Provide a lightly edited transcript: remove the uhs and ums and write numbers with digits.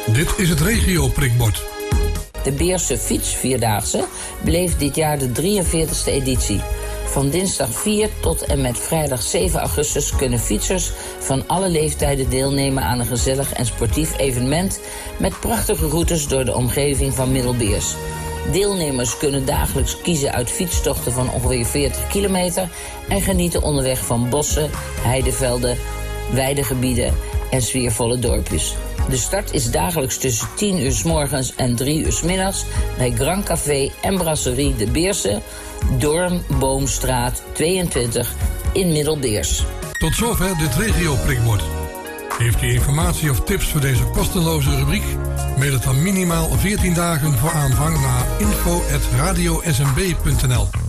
Dit is het regio-prikbord. De Beerse Fietsvierdaagse beleeft dit jaar de 43e editie. Van dinsdag 4 tot en met vrijdag 7 augustus kunnen fietsers van alle leeftijden deelnemen aan een gezellig en sportief evenement met prachtige routes door de omgeving van Middelbeers. Deelnemers kunnen dagelijks kiezen uit fietstochten van ongeveer 40 kilometer en genieten onderweg van bossen, heidevelden, weidegebieden en sfeervolle dorpjes. De start is dagelijks tussen 10 uur 's morgens en 3 uur 's middags bij Grand Café en Brasserie de Beerse, Doornboomstraat 22 in Middelbeers. Tot zover dit regio-prikbord. Heeft u informatie of tips voor deze kosteloze rubriek? Mail het dan minimaal 14 dagen voor aanvang naar info@radiosmb.nl.